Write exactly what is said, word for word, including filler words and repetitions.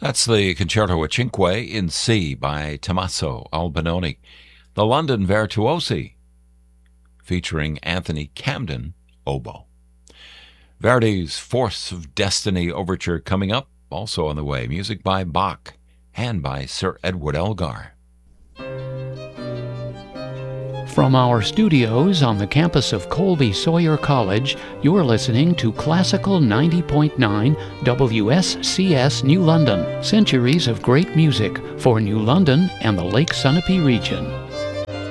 That's the Concerto a Cinque in C by Tommaso Albinoni. The London Virtuosi, featuring Anthony Camden, oboe. Verdi's Force of Destiny Overture coming up, also on the way. Music by Bach and by Sir Edward Elgar. From our studios on the campus of Colby Sawyer College, you're listening to Classical ninety point nine W S C S New London. Centuries of great music for New London and the Lake Sunapee region.